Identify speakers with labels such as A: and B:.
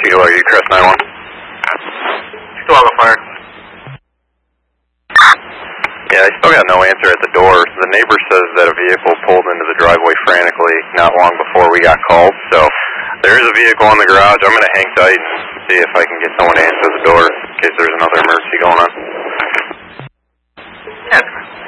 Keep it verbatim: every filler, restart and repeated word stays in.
A: Eagle, are you Crest nine one?
B: Still on the fire.
A: Yeah, I still got no answer at the door. The neighbor says that a vehicle pulled into the driveway frantically not long before we got called, so there is a vehicle in the garage. I'm going to hang tight and see if I can get someone to answer the door in case there's another emergency going on.
B: Yeah.